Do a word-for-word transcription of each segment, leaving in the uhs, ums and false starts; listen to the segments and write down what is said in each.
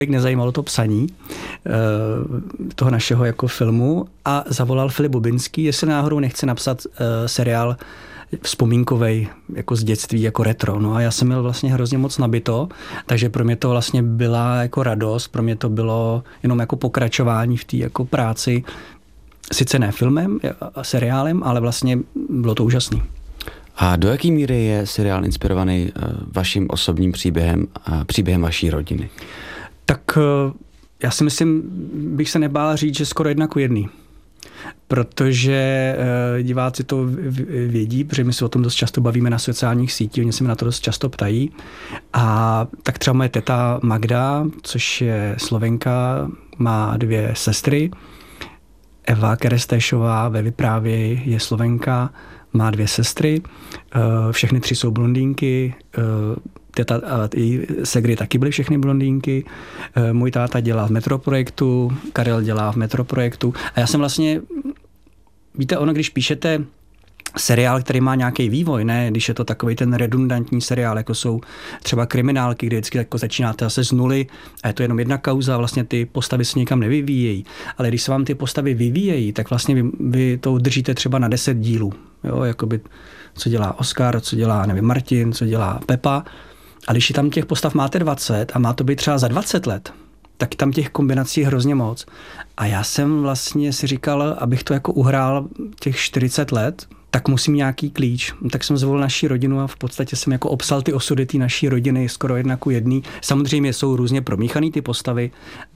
nezajímalo to psaní toho našeho jako filmu a zavolal Filip Bubinský, jestli náhodou nechce napsat seriál vzpomínkovej jako z dětství, jako retro. No a já jsem měl vlastně hrozně moc nabito, takže pro mě to vlastně byla jako radost, pro mě to bylo jenom jako pokračování v té jako práci, sice ne filmem a seriálem, ale vlastně bylo to úžasný. A do jaké míry je seriál inspirovaný vaším osobním příběhem a příběhem vaší rodiny? Tak já si myslím, bych se nebál říct, že skoro jedna ku jedný. Protože diváci to vědí, protože my se o tom dost často bavíme na sociálních sítích, oni se mi na to dost často ptají. A tak třeba moje teta Magda, což je Slovenka, má dvě sestry. Eva Kerestešová ve vyprávěji je Slovenka, má dvě sestry. Všechny tři jsou blondýnky. Teta a její segry taky byly všechny blondýnky. Můj táta dělá v Metroprojektu, Karel dělá v Metroprojektu. A já jsem vlastně, víte, ono, když píšete seriál, který má nějaký vývoj, ne, když je to takový ten redundantní seriál, jako jsou třeba kriminálky, kde vždycky jako začínáte zase z nuly a je to jenom jedna kauza, vlastně ty postavy se někam nevyvíjejí. Ale když se vám ty postavy vyvíjejí, tak vlastně vy, vy to udržíte třeba na deset dílů. Jo, jakoby, co dělá Oskar, co dělá, nevím, Martin, co dělá Pepa. A když tam těch postav máte dvacet a má to být třeba za dvacet let, tak tam těch kombinací je hrozně moc. A já jsem vlastně si říkal, abych to jako uhrál těch čtyřicet let, tak musím nějaký klíč. Tak jsem zvolil naši rodinu a v podstatě jsem jako obsal ty osudy té naší rodiny skoro jedna ku jedný. Samozřejmě jsou různě promíchaný ty postavy,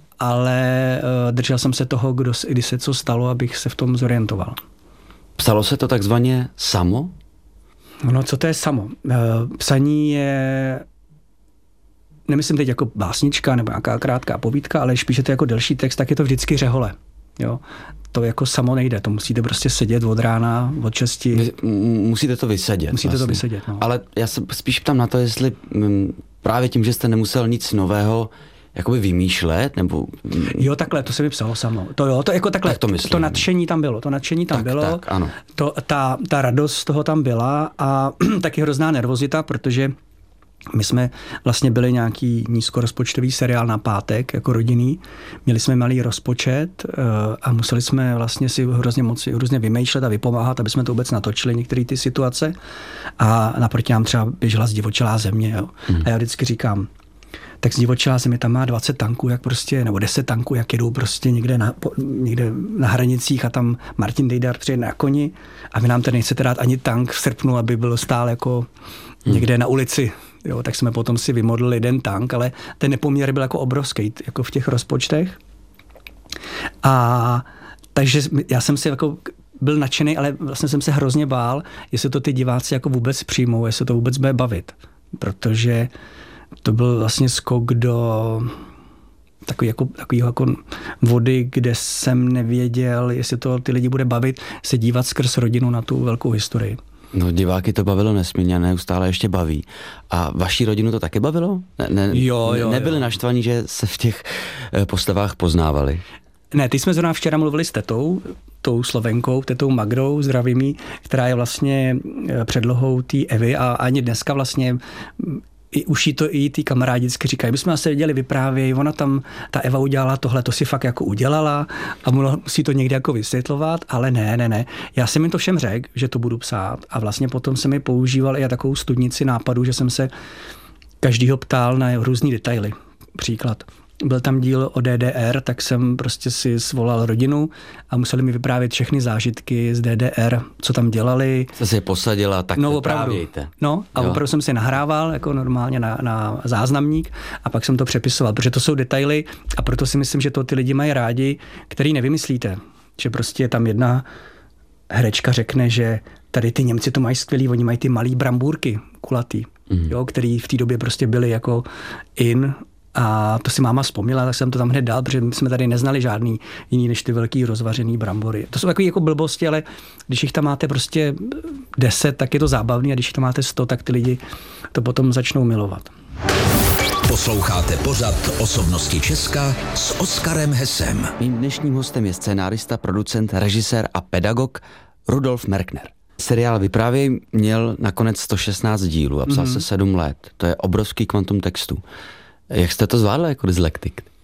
ale držel jsem se toho, kdo, kdy se co stalo, abych se v tom zorientoval. Psalo se to takzvaně samo? No, co to je samo? Psaní je, nemyslím teď jako básnička nebo nějaká krátká povídka, ale když píšete jako delší text, tak je to vždycky řehole. Jo? To jako samo nejde, to musíte prostě sedět od rána, od šesti. Vy, musíte to vysedět. Musíte vlastně. to vysedět, no. Ale já se spíš ptám na to, jestli m, právě tím, že jste nemusel nic nového jakoby vymýšlet, nebo... Jo, takhle, to se mi psalo samo. To jo, to jako takhle, tak to, myslím, to nadšení tam bylo, to nadšení tam tak, bylo, tak, ano. To, ta, ta radost z toho tam byla a taky hrozná nervozita, protože my jsme vlastně byli nějaký nízkorozpočtový seriál na pátek, jako rodinný. Měli jsme malý rozpočet a museli jsme vlastně si hrozně moc hrozně vymýšlet a vypomáhat, aby jsme to vůbec natočili, některé ty situace. A naproti nám třeba běžela Zdivočelá země. Jo. Hmm. A já vždycky říkám, tak Zdivočelá země tam má dvacet tanků, jak prostě, nebo deset tanků, jak jedou prostě někde na, někde na hranicích a tam Martin Dejdar přijde na koni a vy nám tady nechcete dát ani tank v srpnu, aby byl stál jako někde na ulici. Jo, tak jsme potom si vymodlili jeden tank, ale ten nepoměr byl jako obrovský, jako v těch rozpočtech. A takže já jsem si jako byl nadšený, ale vlastně jsem se hrozně bál, jestli to ty diváci jako vůbec přijmou, jestli to vůbec bude bavit. Protože to byl vlastně skok do takový jako, takový jako vody, kde jsem nevěděl, jestli to ty lidi bude bavit, se dívat skrz rodinu na tu velkou historii. No, diváky to bavilo nesmírně, neustále ještě baví. A vaší rodinu to taky bavilo? Ne, ne, jo, jo, nebyli jo. naštvaní, že se v těch postavách poznávali? Ne, ty jsme zrovna včera mluvili s tetou, tou Slovenkou, tetou Magdou, zdravými, která je vlastně předlohou té Evy a ani dneska vlastně i už jí to i ty kamarádi vždycky říkají, my jsme se viděli vyprávěj, ona tam, ta Eva udělala tohle, to si fakt jako udělala a musí to někde jako vysvětlovat, ale ne, ne, ne. Já jsem jim to všem řekl, že to budu psát a vlastně potom jsem mi používal i takovou studnici nápadů, že jsem se každýho ptal na různý detaily. Příklad. Byl tam díl o D D R, tak jsem prostě si svolal rodinu a museli mi vyprávět všechny zážitky z D D R, co tam dělali. Jste se je posadila, tak no, vyprávějte. No a jo. Opravdu jsem si nahrával jako normálně na, na záznamník a pak jsem to přepisoval, protože to jsou detaily a proto si myslím, že to ty lidi mají rádi, který nevymyslíte. Že prostě tam jedna herečka řekne, že tady ty Němci to mají skvělý, oni mají ty malý brambůrky kulatý, mm. jo, který v té době prostě byly jako in. A to si máma vzpomněla, tak jsem to tam hned dal, protože jsme tady neznali žádný jiný než ty velký rozvařený brambory. To jsou takové jako blbosti, ale když jich tam máte prostě deset, tak je to zábavný a když jich tam máte sto, tak ty lidi to potom začnou milovat. Posloucháte pořad Osobnosti Česka s Oskarem Hessem. Mým dnešním hostem je scénárista, producent, režisér a pedagog Rudolf Merkner. Seriál Vyprávěj měl nakonec sto šestnáct dílů a psal mm-hmm. se sedm let. To je obrovský kvantum textu. Jak jste to zvládla jako dyslektik?